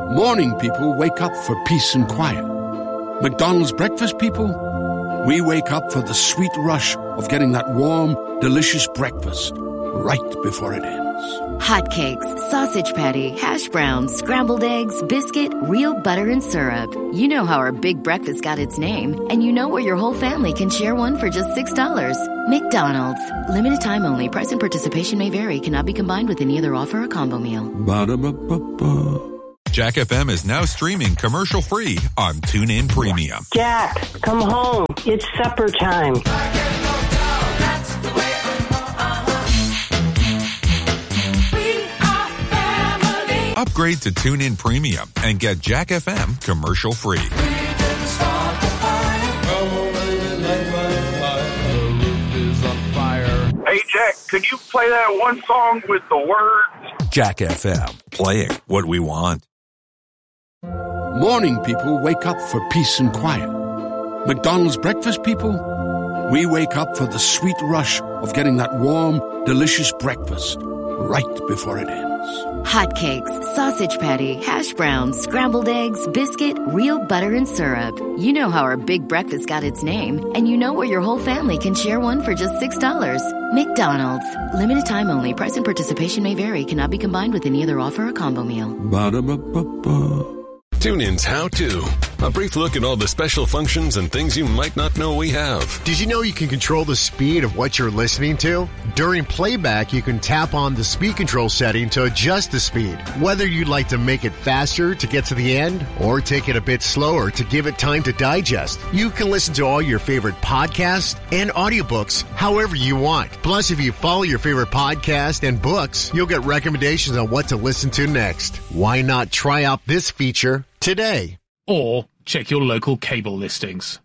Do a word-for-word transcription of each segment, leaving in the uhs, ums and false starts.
Morning people wake up for peace and quiet. McDonald's breakfast people, we wake up for the sweet rush of getting that warm, delicious breakfast right before it ends. Hotcakes, sausage patty, hash browns, scrambled eggs, biscuit, real butter and syrup. You know how our big breakfast got its name, and you know where your whole family can share one for just six dollars. McDonald's. Limited time only. Price and participation may vary. Cannot be combined with any other offer or combo meal. Ba-da-ba-ba-ba. Jack F M is now streaming commercial-free on TuneIn Premium. Jack, come home. It's supper time. Upgrade to TuneIn Premium and get Jack F M commercial-free. Hey, Jack, could you play that one song with the words? Jack F M, playing what we want. Morning people wake up for peace and quiet. McDonald's breakfast people, we wake up for the sweet rush of getting that warm, delicious breakfast right before it ends. Hotcakes, sausage patty, hash browns, scrambled eggs, biscuit, real butter and syrup. You know how our big breakfast got its name, and you know where your whole family can share one for just six dollars. McDonald's. Limited time only. Price and participation may vary. Cannot be combined with any other offer or combo meal. Ba-da-ba-ba-ba. TuneIn's How To. A brief look at all the special functions and things you might not know we have. Did you know you can control the speed of what you're listening to? During playback, you can tap on the speed control setting to adjust the speed. Whether you'd like to make it faster to get to the end or take it a bit slower to give it time to digest, you can listen to all your favorite podcasts and audiobooks however you want. Plus, if you follow your favorite podcast and books, you'll get recommendations on what to listen to next. Why not try out this feature today? Or check your local cable listings.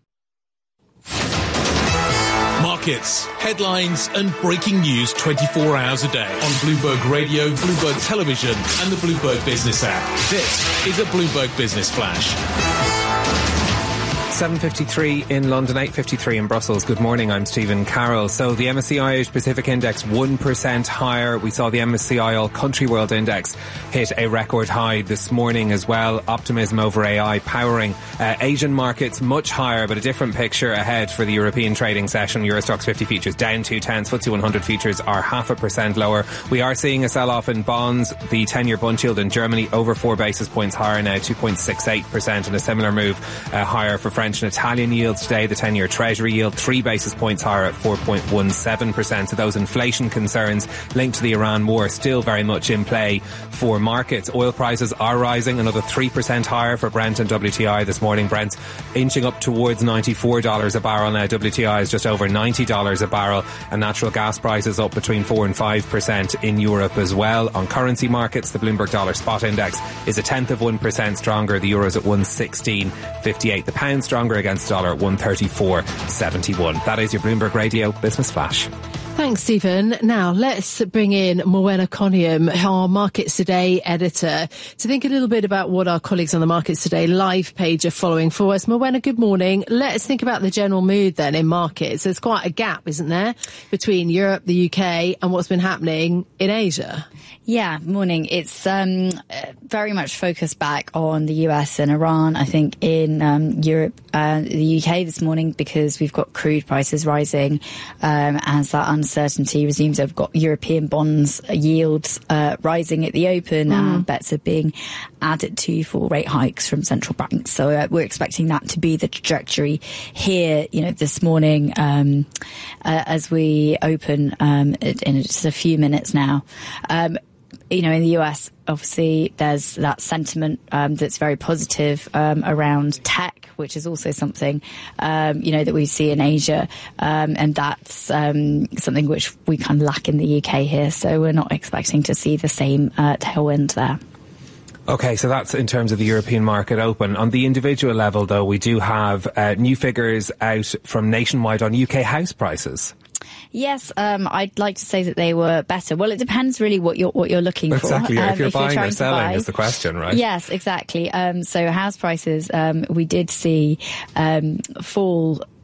Markets, headlines and breaking news twenty-four hours a day on Bloomberg Radio, Bloomberg Television and the Bloomberg Business app. This is a Bloomberg Business Flash. seven fifty-three in London, eight fifty-three in Brussels. Good morning, I'm Stephen Carroll. So the M S C I Asia Pacific Index one percent higher. We saw the M S C I All Country World Index hit a record high this morning as well. Optimism over A I powering uh, Asian markets much higher, but a different picture ahead for the European trading session. Eurostoxx fifty futures down two tenths. F T S E one hundred futures are half a percent lower. We are seeing a sell-off in bonds. The ten-year bund yield in Germany over four basis points higher now, two point six eight percent, and a similar move uh, higher for French and Italian yields today. The ten-year Treasury yield three basis points higher at four point one seven percent. So those inflation concerns linked to the Iran war still very much in play for markets. Oil prices are rising, another three percent higher for Brent and W T I this morning. Brent inching up towards ninety-four dollars a barrel now. W T I is just over ninety dollars a barrel, and natural gas prices up between four and five percent in Europe as well. On currency markets, the Bloomberg Dollar Spot Index is a tenth of one percent stronger. The euro's at one sixteen fifty-eight. The pound stronger against dollar at one thirty-four seventy-one. That is your Bloomberg Radio Business Flash. Thanks, Stephen. Now, let's bring in Morwenna Coniam, our Markets Today editor, to think a little bit about what our colleagues on the Markets Today live page are following for us. Morwenna, good morning. Let's think about the general mood then in markets. There's quite a gap, isn't there, between Europe, the U K, and what's been happening in Asia? Yeah, morning. It's um, very much focused back on the U S and Iran. I think in um, Europe, uh, the U K this morning, because we've got crude prices rising um, as that uncertainty resumes. I've got European bonds yields uh, rising at the open, mm. and bets are being added to for rate hikes from central banks. So uh, we're expecting that to be the trajectory here, you know, this morning um, uh, as we open um, in just a few minutes now. Um, You know, in the U S, obviously, there's that sentiment um, that's very positive um, around tech, which is also something, um, you know, that we see in Asia. Um, and that's um, something which we kind of lack in the U K here. So we're not expecting to see the same uh, tailwind there. Okay, so that's in terms of the European market open. On the individual level, though, we do have uh, new figures out from Nationwide on U K house prices. Yes, um, I'd like to say that they were better. Well, it depends really what you're what you're looking exactly, for. Exactly, um, if you're if buying you're or selling buy. is the question, right? Yes, exactly. Um, so house prices, um, we did see um, fall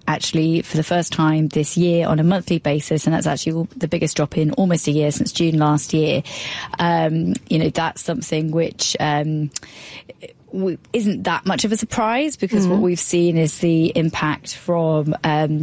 actually for the first time this year on a monthly basis, and that's actually the biggest drop in almost a year since June last year. Um, you know, that's something which um, isn't that much of a surprise, because mm-hmm. what we've seen is the impact from um,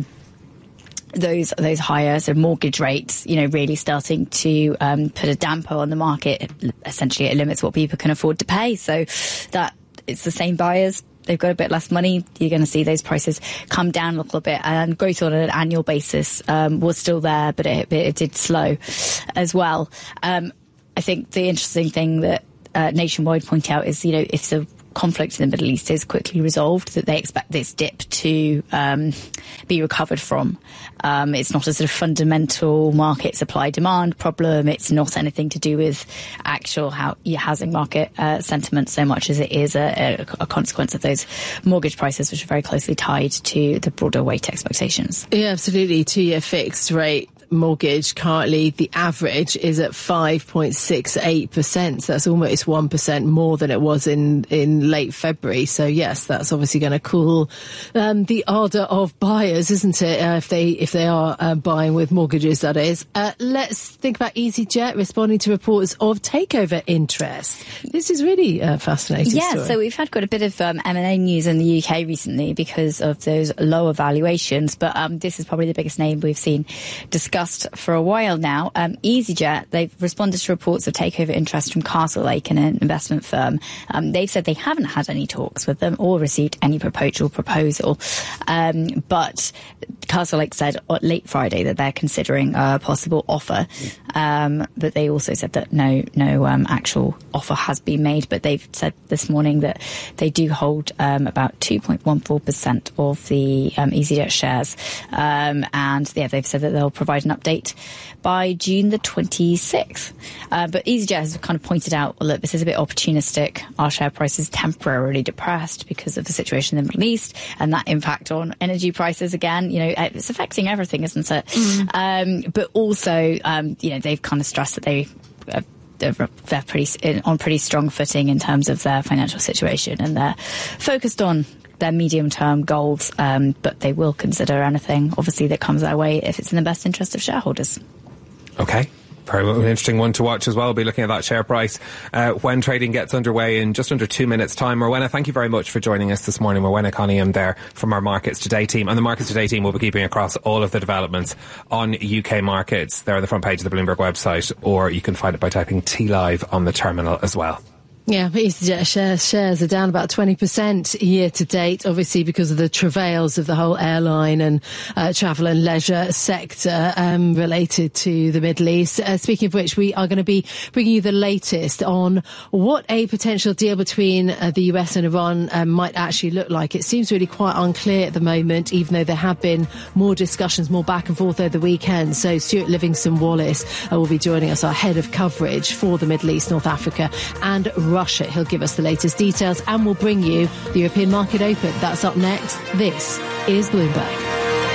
those those higher sort of mortgage rates, you know, really starting to um, put a damper on the market. Essentially, it limits what people can afford to pay. So that it's the same buyers. They've got a bit less money. You're going to see those prices come down a little bit, and growth on an annual basis um, was still there, but it, it did slow as well. Um, I think the interesting thing that uh, Nationwide point out is, you know, if the conflict in the Middle East is quickly resolved, that they expect this dip to um, be recovered from. Um, it's not a sort of fundamental market supply demand problem. It's not anything to do with actual how, housing market uh, sentiment so much as it is a, a, a consequence of those mortgage prices, which are very closely tied to the broader rate expectations. Yeah, absolutely. Two-year fixed rate mortgage, currently the average is at five point six eight percent. So that's almost one percent more than it was in, in late February. So yes, that's obviously going to cool um, the ardour of buyers, isn't it? Uh, if they if they are uh, buying with mortgages, that is. Uh, let's think about EasyJet responding to reports of takeover interest. This is really a fascinating yeah, story. So we've had quite a bit of um, M and A news in the U K recently because of those lower valuations, but um, this is probably the biggest name we've seen discussed for a while now. Um, EasyJet, they've responded to reports of takeover interest from Castlelake, an investment firm. Um, they've said they haven't had any talks with them or received any proposal proposal. Um, but Castlelake said late Friday that they're considering a possible offer. Um, but they also said that no, no um, actual offer has been made. But they've said this morning that they do hold um, about two point one four percent of the um, EasyJet shares. Um, and yeah, they've said that they'll provide an update by June the twenty-sixth. Uh, but EasyJet has kind of pointed out, well, look, this is a bit opportunistic. Our share price is temporarily depressed because of the situation in the Middle East and that impact on energy prices again. You know, it's affecting everything, isn't it? Mm. Um, but also, um, you know, they've kind of stressed that they uh, they're, they're pretty on pretty strong footing in terms of their financial situation, and they're focused on their medium-term goals, um, but they will consider anything, obviously, that comes their way if it's in the best interest of shareholders. Okay. Very an interesting one to watch as well. We'll be looking at that share price uh, when trading gets underway in just under two minutes' time. Rowena, thank you very much for joining us this morning. Rowena Cunningham there from our Markets Today team. And the Markets Today team will be keeping across all of the developments on U K markets. They're on the front page of the Bloomberg website, or you can find it by typing T Live on the terminal as well. Yeah, EasyJet shares, shares are down about twenty percent year to date, obviously because of the travails of the whole airline and uh, travel and leisure sector um, related to the Middle East. Uh, speaking of which, we are going to be bringing you the latest on what a potential deal between uh, the U S and Iran um, might actually look like. It seems really quite unclear at the moment, even though there have been more discussions, more back and forth over the weekend. So Stuart Livingston-Wallace uh, will be joining us, our head of coverage for the Middle East, North Africa and Russia. He'll give us the latest details and we'll bring you the European Market Open. That's up next. This is Bloomberg.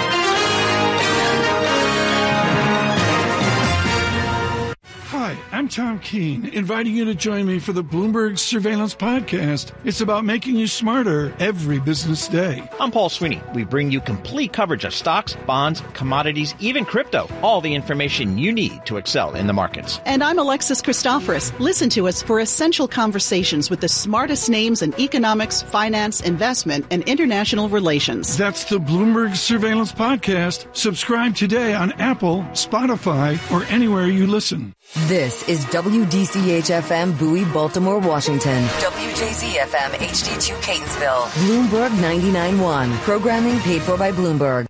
Hi, I'm Tom Keene, inviting you to join me for the Bloomberg Surveillance Podcast. It's about making you smarter every business day. I'm Paul Sweeney. We bring you complete coverage of stocks, bonds, commodities, even crypto. All the information you need to excel in the markets. And I'm Alexis Christoforous. Listen to us for essential conversations with the smartest names in economics, finance, investment, and international relations. That's the Bloomberg Surveillance Podcast. Subscribe today on Apple, Spotify, or anywhere you listen. This is W D C H F M Bowie, Baltimore, Washington. W J Z F M H D two Catonsville. Bloomberg ninety-nine point one. Programming paid for by Bloomberg.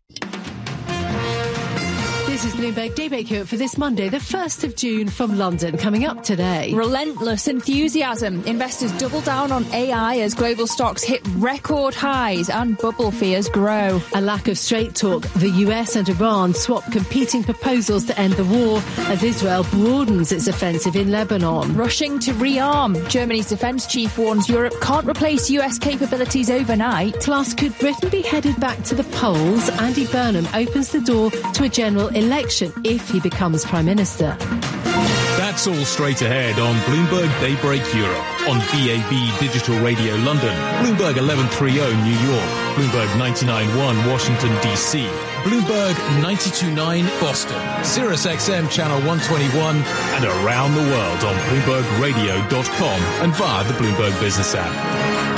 This is Bloomberg Daybreak here for this Monday, the first of June from London. Coming up today. Relentless enthusiasm. Investors double down on A I as global stocks hit record highs and bubble fears grow. A lack of straight talk. The U S and Iran swap competing proposals to end the war as Israel broadens its offensive in Lebanon. Rushing to rearm. Germany's defence chief warns Europe can't replace U S capabilities overnight. Plus, could Britain be headed back to the polls? Andy Burnham opens the door to a general election if he becomes Prime Minister. That's It's all straight ahead on Bloomberg Daybreak Europe, on B A B Digital Radio London, Bloomberg eleven thirty New York, Bloomberg ninety-nine point one Washington, D C, Bloomberg ninety-two point nine Boston, Sirius X M Channel one twenty-one, and around the world on Bloomberg Radio dot com and via the Bloomberg Business app.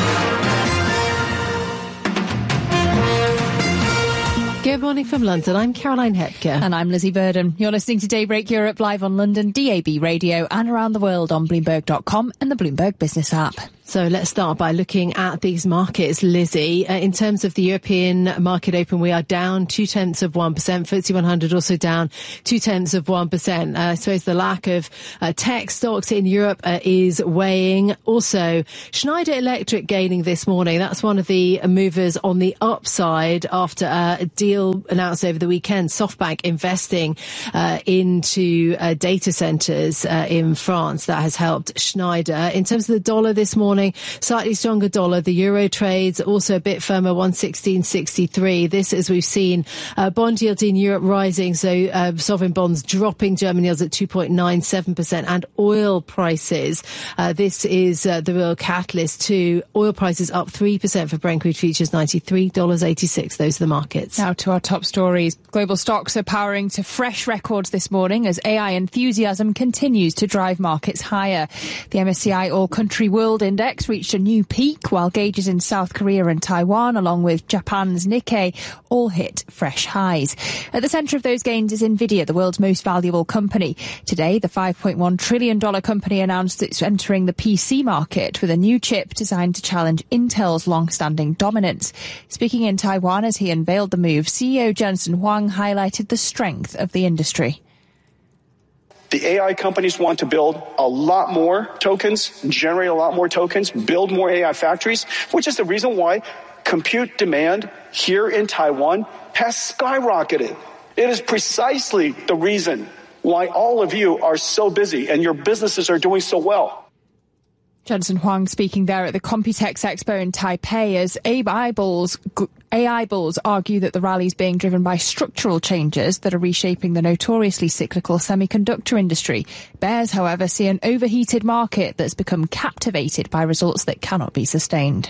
Good morning from London. I'm Caroline Hepker. And I'm Lizzie Burden. You're listening to Daybreak Europe live on London, D A B Radio, and around the world on Bloomberg dot com and the Bloomberg Business app. So let's start by looking at these markets, Lizzie. Uh, in terms of the European market open, we are down two tenths of one percent. F T S E one hundred also down two tenths of one percent. Uh, I suppose the lack of uh, tech stocks in Europe uh, is weighing. Also, Schneider Electric gaining this morning. That's one of the movers on the upside after uh, a deal announced over the weekend. SoftBank investing uh, into uh, data centers uh, in France. That has helped Schneider. In terms of the dollar this morning, slightly stronger dollar. The euro trades also a bit firmer, one sixteen sixty-three. This, as we've seen, uh, bond yields in Europe rising, so uh, sovereign bonds dropping, German yields at two point nine seven percent, and oil prices. Uh, this is uh, the real catalyst too. Oil prices up three percent for Brent crude futures, ninety-three dollars eighty-six. Those are the markets. Now to our top stories. Global stocks are powering to fresh records this morning as A I enthusiasm continues to drive markets higher. The M S C I All Country World Index reached a new peak, while gauges in South Korea and Taiwan, along with Japan's Nikkei, all hit fresh highs. At the centre of those gains is Nvidia, the world's most valuable company. Today, the five point one trillion dollars company announced it's entering the P C market with a new chip designed to challenge Intel's long-standing dominance. Speaking in Taiwan as he unveiled the move, C E O Jensen Huang highlighted the strength of the industry. The A I companies want to build a lot more tokens, generate a lot more tokens, build more A I factories, which is the reason why compute demand here in Taiwan has skyrocketed. It is precisely the reason why all of you are so busy and your businesses are doing so well. Jensen Huang speaking there at the Computex Expo in Taipei as A I bulls, A I bulls argue that the rally is being driven by structural changes that are reshaping the notoriously cyclical semiconductor industry. Bears, however, see an overheated market that's become captivated by results that cannot be sustained.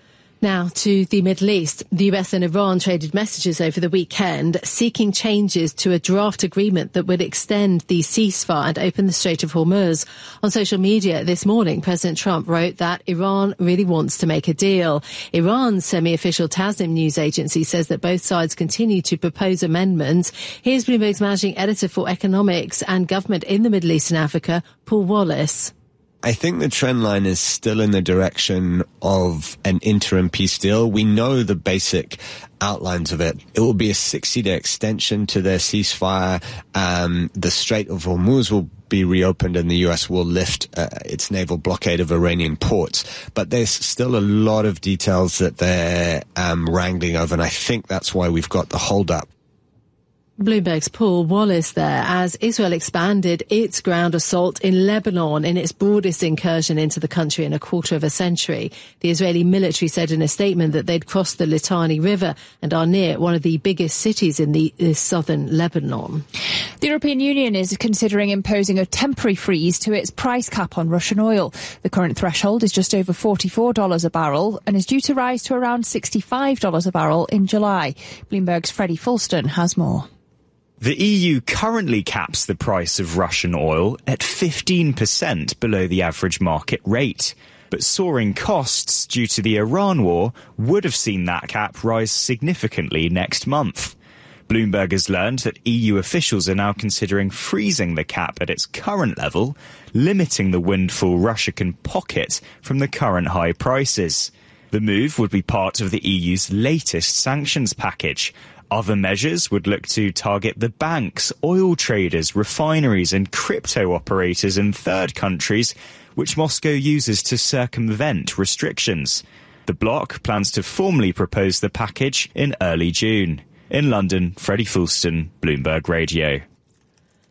Now to the Middle East. The U S and Iran traded messages over the weekend seeking changes to a draft agreement that would extend the ceasefire and open the Strait of Hormuz. On social media this morning, President Trump wrote that Iran really wants to make a deal. Iran's semi-official Tasnim news agency says that both sides continue to propose amendments. Here's Bloomberg's managing editor for economics and government in the Middle East and Africa, Paul Wallace. I think the trend line is still in the direction of an interim peace deal. We know the basic outlines of it. It will be a sixty-day extension to their ceasefire. Um, the Strait of Hormuz will be reopened and the U S will lift uh, its naval blockade of Iranian ports. But there's still a lot of details that they're um, wrangling over, and I think that's why we've got the holdup. Bloomberg's Paul Wallace there as Israel expanded its ground assault in Lebanon in its broadest incursion into the country in a quarter of a century. The Israeli military said in a statement that they'd crossed the Litani River and are near one of the biggest cities in the, the southern Lebanon. The European Union is considering imposing a temporary freeze to its price cap on Russian oil. The current threshold is just over forty-four dollars a barrel and is due to rise to around sixty-five dollars a barrel in July. Bloomberg's Freddie Fulston has more. The E U currently caps the price of Russian oil at fifteen percent below the average market rate. But soaring costs due to the Iran war would have seen that cap rise significantly next month. Bloomberg has learned that E U officials are now considering freezing the cap at its current level, limiting the windfall Russia can pocket from the current high prices. The move would be part of the E U's latest sanctions package. Other measures would look to target the banks, oil traders, refineries and crypto operators in third countries, which Moscow uses to circumvent restrictions. The bloc plans to formally propose the package in early June. In London, Freddie Fulston, Bloomberg Radio.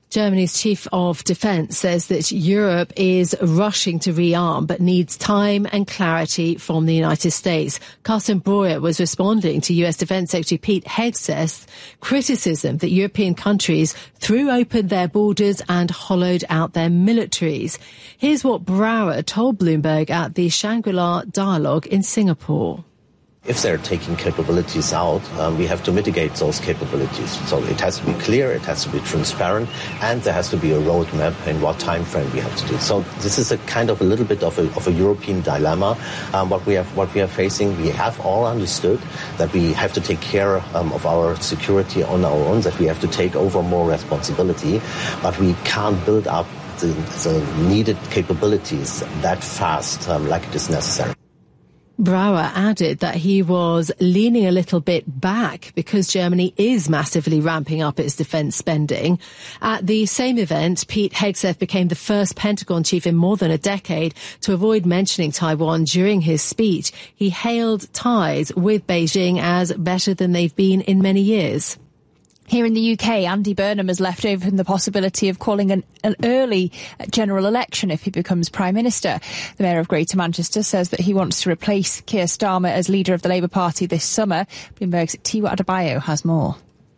Germany's chief of defence says that Europe is rushing to rearm but needs time and clarity from the United States. Carsten Breuer was responding to U S Defence Secretary Pete Hegseth's criticism that European countries threw open their borders and hollowed out their militaries. Here's what Breuer told Bloomberg at the Shangri-La Dialogue in Singapore. If they're taking capabilities out, um, we have to mitigate those capabilities. So it has to be clear, it has to be transparent, and there has to be a roadmap in what time frame we have to do. So this is a kind of a little bit of a, of a European dilemma. Um, what we have, what we are facing, we have all understood that we have to take care um, of our security on our own, that we have to take over more responsibility, but we can't build up the, the needed capabilities that fast um, like it is necessary. Breuer added that he was leaning a little bit back because Germany is massively ramping up its defence spending. At the same event, Pete Hegseth became the first Pentagon chief in more than a decade to avoid mentioning Taiwan during his speech. He hailed ties with Beijing as better than they've been in many years. Here in the U K, Andy Burnham has left open the possibility of calling an, an early general election if he becomes Prime Minister. The Mayor of Greater Manchester says that he wants to replace Keir Starmer as leader of the Labour Party this summer. Bloomberg's Tiwa Adebayo has more.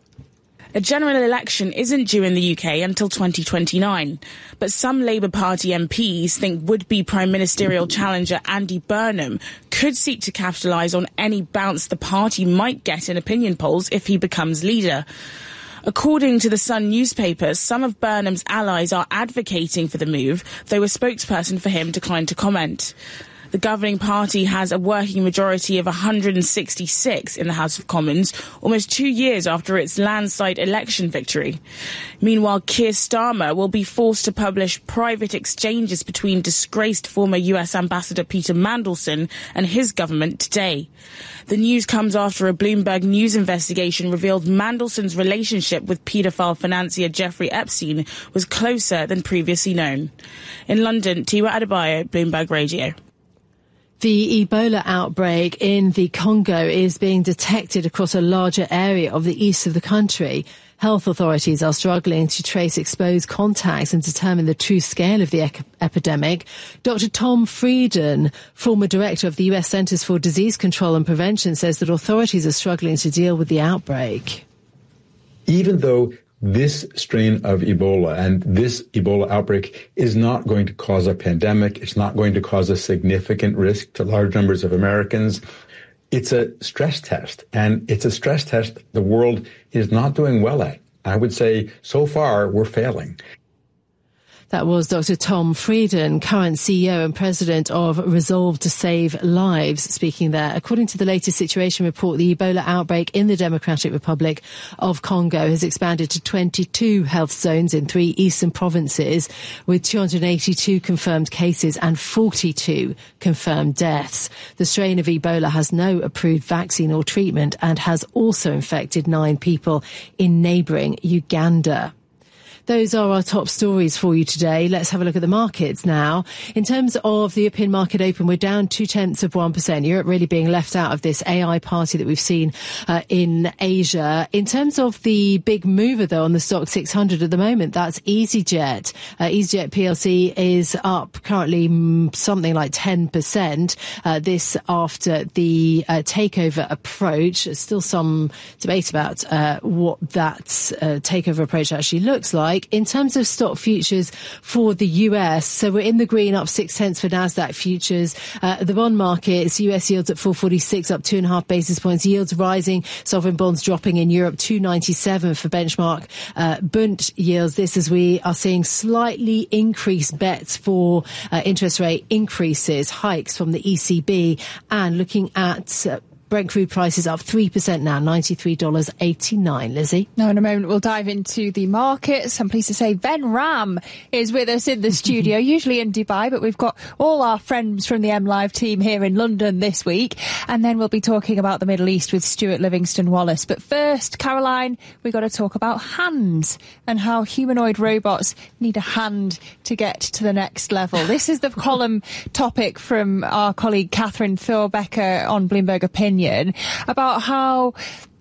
A general election isn't due in the U K until twenty twenty-nine, but some Labour Party M Ps think would-be Prime Ministerial challenger Andy Burnham could seek to capitalise on any bounce the party might get in opinion polls if he becomes leader. According to the Sun newspaper, some of Burnham's allies are advocating for the move, though a spokesperson for him declined to comment. The governing party has a working majority of one hundred sixty-six in the House of Commons, almost two years after its landslide election victory. Meanwhile, Keir Starmer will be forced to publish private exchanges between disgraced former U S Ambassador Peter Mandelson and his government today. The news comes after a Bloomberg News investigation revealed Mandelson's relationship with paedophile financier Jeffrey Epstein was closer than previously known. In London, Tiwa Adebayo, Bloomberg Radio. The Ebola outbreak in the Congo is being detected across a larger area of the east of the country. Health authorities are struggling to trace exposed contacts and determine the true scale of the ec- epidemic. Doctor Tom Frieden, former director of the U S Centers for Disease Control and Prevention, says that authorities are struggling to deal with the outbreak. Even though this strain of Ebola and this Ebola outbreak is not going to cause a pandemic, it's not going to cause a significant risk to large numbers of Americans, it's a stress test. And it's a stress test the world is not doing well at. I would say so far we're failing. That was Doctor Tom Frieden, current C E O and president of Resolve to Save Lives, speaking there. According to the latest situation report, the Ebola outbreak in the Democratic Republic of Congo has expanded to twenty-two health zones in three eastern provinces, with two hundred eighty-two confirmed cases and forty-two confirmed deaths. The strain of Ebola has no approved vaccine or treatment and has also infected nine people in neighbouring Uganda. Those are our top stories for you today. Let's have a look at the markets now. In terms of the European market open, we're down two tenths of one percent. Europe really being left out of this A I party that we've seen uh, in Asia. In terms of the big mover, though, on the stock six hundred at the moment, that's EasyJet. Uh, EasyJet P L C is up currently mm, something like ten percent. Uh, this after the uh, takeover approach. There's still some debate about uh, what that uh, takeover approach actually looks like. In terms of stock futures for the U S, so we're in the green, up six tenths for NASDAQ futures. Uh, the bond markets, U S yields at four forty-six, up two and a half basis points. Yields rising, sovereign bonds dropping in Europe, two ninety-seven for benchmark uh, Bund yields. This as we are seeing slightly increased bets for uh, interest rate increases, hikes from the E C B, and looking at uh, Brent crude prices up three percent now, ninety-three dollars eighty-nine. Lizzie? Now, in a moment, we'll dive into the markets. I'm pleased to say Ben Ram is with us in the studio, usually in Dubai, but we've got all our friends from the M Live team here in London this week. And then we'll be talking about the Middle East with Stuart Livingston-Wallace. But first, Caroline, we've got to talk about hands and how humanoid robots need a hand to get to the next level. This is the column topic from our colleague Catherine Thorbecker on Bloomberg Opinion, about how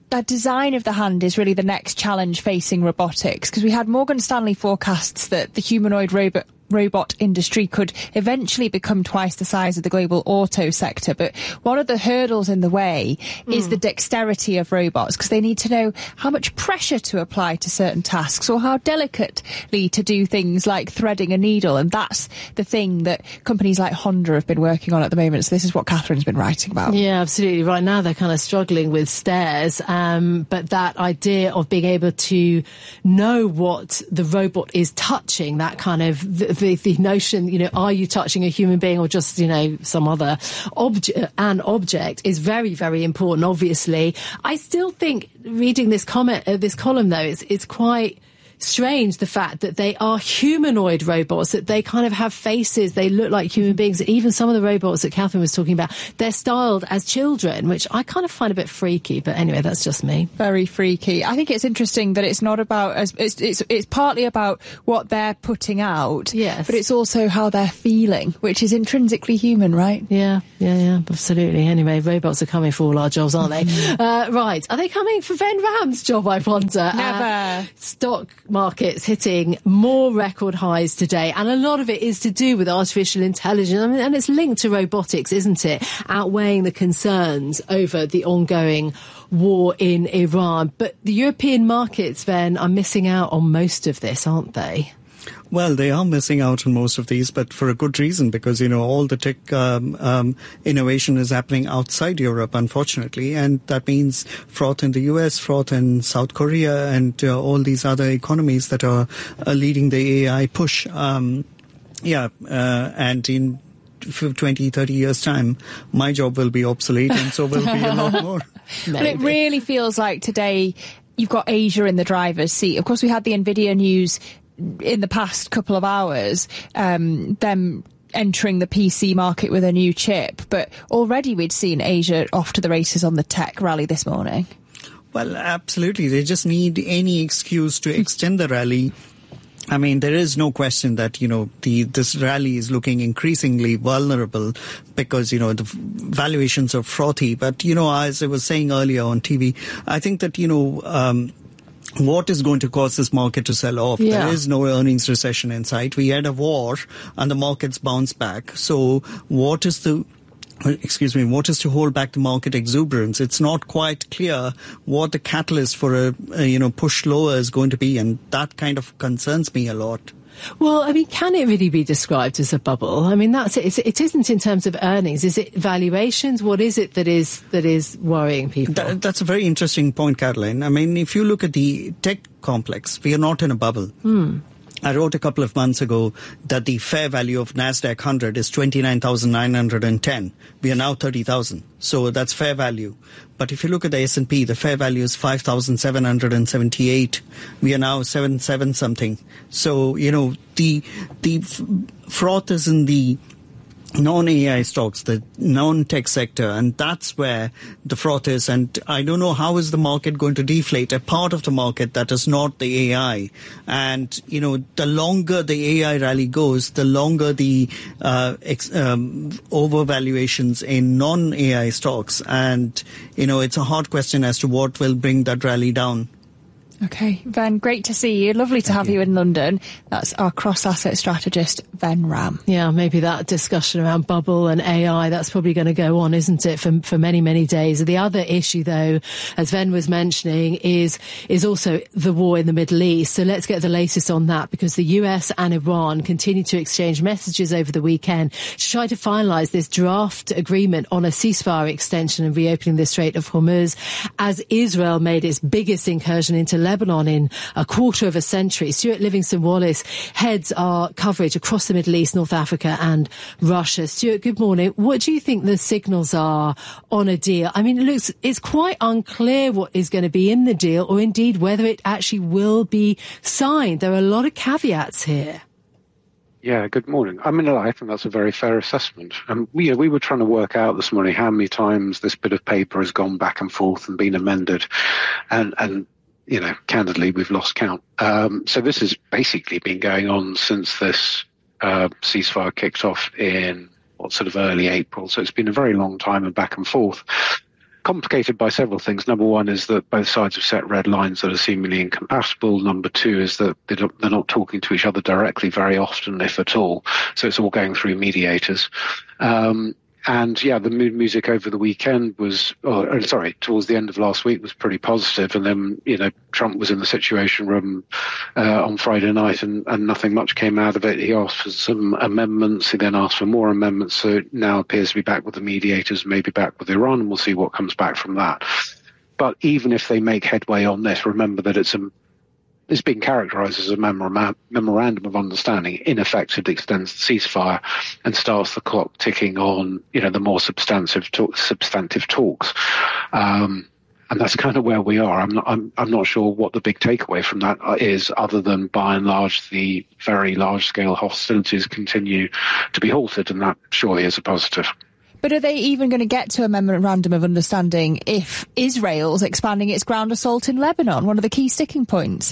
that design of the hand is really the next challenge facing robotics, because we had Morgan Stanley forecasts that the humanoid robot robot industry could eventually become twice the size of the global auto sector. But one of the hurdles in the way mm. is the dexterity of robots, because they need to know how much pressure to apply to certain tasks or how delicately to do things like threading a needle. And that's the thing that companies like Honda have been working on at the moment. So this is what Catherine's been writing about. Yeah, absolutely. Right now they're kind of struggling with stairs. Um, but that idea of being able to know what the robot is touching, that kind of the, the, the notion, you know, are you touching a human being or just, you know, some other object, an object is very, very important, obviously. I still think reading this comment, uh, this column though, it's, it's quite strange, the fact that they are humanoid robots, that they kind of have faces, they look like human beings. Even some of the robots that Catherine was talking about, they're styled as children, which I kind of find a bit freaky. But anyway, that's just me. Very freaky. I think it's interesting that it's not about, as it's it's, it's partly about what they're putting out, yes, but it's also how they're feeling, which is intrinsically human, right? Yeah, yeah, yeah, absolutely. Anyway, robots are coming for all our jobs, aren't they? uh, right. Are they coming for Ven Ram's job, I wonder? Never. Uh, stock markets hitting more record highs today, and a lot of it is to do with artificial intelligence. I mean, and it's linked to robotics, isn't it? Outweighing the concerns over the ongoing war in Iran. But the European markets, then, are missing out on most of this, aren't they? Well, they are missing out on most of these, but for a good reason, because, you know, all the tech um, um, innovation is happening outside Europe, unfortunately, and that means fraud in the U S, fraud in South Korea, and uh, all these other economies that are uh, leading the A I push. Um, yeah, uh, and in twenty, thirty years' time, my job will be obsolete, and so will be a lot more. But it really feels like today you've got Asia in the driver's seat. Of course, we had the NVIDIA news in the past couple of hours, um, them entering the P C market with a new chip. But already we'd seen Asia off to the races on the tech rally this morning. Well, absolutely. They just need any excuse to extend the rally. I mean, there is no question that, you know, the this rally is looking increasingly vulnerable because, you know, the valuations are frothy. But, you know, as I was saying earlier on T V, I think that, you know, um, what is going to cause this market to sell off? Yeah. There is no earnings recession in sight. We had a war and the markets bounced back. So what is the Excuse me, what is to hold back the market exuberance? It's not quite clear what the catalyst for a, a you know push lower is going to be, and that kind of concerns me a lot. Well, I mean, can it really be described as a bubble? I mean, that's it. It isn't in terms of earnings. Is it valuations? What is it that is that is worrying people? That, that's a very interesting point, Caroline. I mean, if you look at the tech complex, we are not in a bubble. Hmm. I wrote a couple of months ago that the fair value of NASDAQ one hundred is twenty-nine thousand nine hundred ten. We are now thirty thousand. So that's fair value. But if you look at the S and P, the fair value is five thousand seven hundred seventy-eight. We are now seven seven something. So, you know, the the froth is in the non-A I stocks, the non-tech sector, and that's where the froth is. And I don't know how is the market going to deflate a part of the market that is not the A I. And, you know, the longer the A I rally goes, the longer the uh, ex- um, overvaluations in non-A I stocks. And, you know, it's a hard question as to what will bring that rally down. Okay, Ven, great to see you. Lovely to Thank have you. you in London. That's our cross-asset strategist, Ven Ram. Yeah, maybe that discussion around bubble and A I, that's probably going to go on, isn't it, for, for many, many days. The other issue, though, as Ven was mentioning, is is also the war in the Middle East. So let's get the latest on that, because the U S and Iran continue to exchange messages over the weekend to try to finalise this draft agreement on a ceasefire extension and reopening the Strait of Hormuz, as Israel made its biggest incursion into Lebanon in a quarter of a century. Stuart Livingston-Wallace heads our coverage across the Middle East, North Africa and Russia. Stuart, good morning. What do you think the signals are on a deal? I mean, it looks, it's quite unclear what is going to be in the deal, or indeed whether it actually will be signed. There are a lot of caveats here. Yeah, good morning. I mean, I think that's a very fair assessment. Um, we, you know, we were trying to work out this morning how many times this bit of paper has gone back and forth and been amended, and and you know, candidly, we've lost count. Um, so this has basically been going on since this uh, ceasefire kicked off in what sort of early April. So it's been a very long time and back and forth. complicated by several things. Number one is that both sides have set red lines that are seemingly incompatible. Number two is that they don't, they're not talking to each other directly very often, if at all. So it's all going through mediators. Um, And yeah, the mood music over the weekend was, oh, sorry, towards the end of last week was pretty positive. And then, you know, Trump was in the Situation Room uh, on Friday night and, and nothing much came out of it. He asked for some amendments. He then asked for more amendments. So it now appears to be back with the mediators, maybe back with Iran, and we'll see what comes back from that. But even if they make headway on this, remember that it's a It's been characterized as a memora- memorandum of understanding. In effect, it extends the ceasefire and starts the clock ticking on, you know, the more substantive talk, substantive talks. Um, and that's kind of where we are. I'm not, I'm, I'm not sure what the big takeaway from that is, other than by and large the very large-scale hostilities continue to be halted, and that surely is a positive. But are they even going to get to a memorandum of understanding if Israel's expanding its ground assault in Lebanon, one of the key sticking points?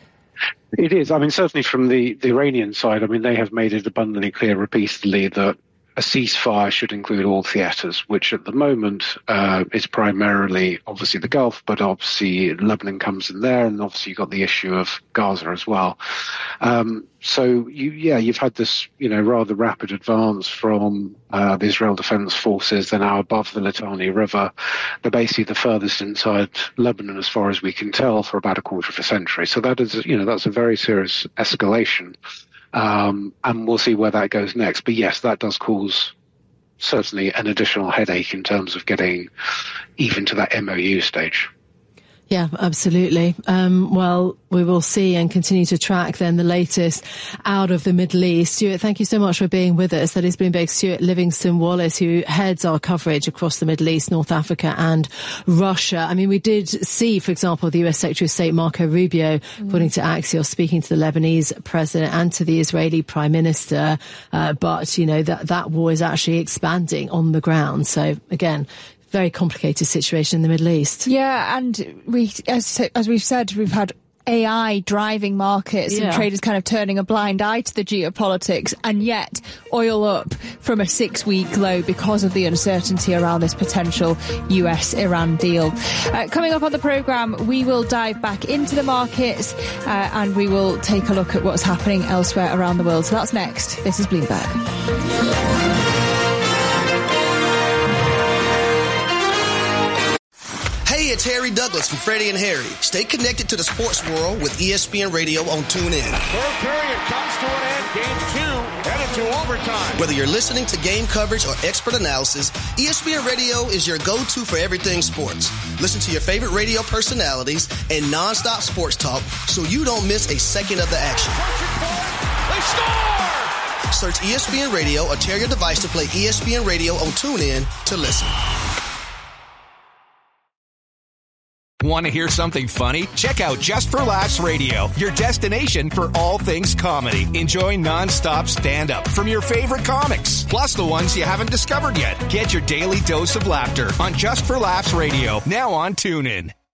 It is. I mean, certainly from the, the Iranian side, I mean, they have made it abundantly clear repeatedly that a ceasefire should include all theatres, which at the moment uh, is primarily obviously the Gulf, but obviously Lebanon comes in there, and obviously you've got the issue of Gaza as well. Um, so, you, yeah, you've had this, you know, rather rapid advance from uh, the Israel Defense Forces. They're now above the Litani River. They're basically the furthest inside Lebanon, as far as we can tell, for about a quarter of a century. So that is, you know, that's a very serious escalation. Um, and we'll see where that goes next. But yes, that does cause certainly an additional headache in terms of getting even to that M O U stage. Yeah, absolutely. Um, well, we will see and continue to track then the latest out of the Middle East. Stuart, thank you so much for being with us. That is Bloomberg's Stuart Livingston-Wallace, who heads our coverage across the Middle East, North Africa and Russia. I mean, we did see, for example, the U S Secretary of State Marco Rubio, mm. according to Axios, speaking to the Lebanese president and to the Israeli prime minister. Uh, but, you know, that, that war is actually expanding on the ground. So, again, very complicated situation in the Middle East. Yeah, and we, as, as we've said, we've had A I driving markets yeah. and traders kind of turning a blind eye to the geopolitics, and yet oil up from a six-week low because of the uncertainty around this potential U S Iran deal. Uh, coming up on the programme, we will dive back into the markets uh, and we will take a look at what's happening elsewhere around the world. So that's next. This is Bloomberg. Hey, it's Harry Douglas from Freddie and Harry. Stay connected to the sports world with E S P N Radio on TuneIn. Third period comes to an end. Game two headed to overtime. Whether you're listening to game coverage or expert analysis, E S P N Radio is your go-to for everything sports. Listen to your favorite radio personalities and non-stop sports talk so you don't miss a second of the action. They score! Search E S P N Radio or tell your device to play E S P N Radio on TuneIn to listen. Want to hear something funny? Check out Just for Laughs Radio, your destination for all things comedy. Enjoy non-stop stand-up from your favorite comics, plus the ones you haven't discovered yet. Get your daily dose of laughter on Just for Laughs Radio, now on TuneIn.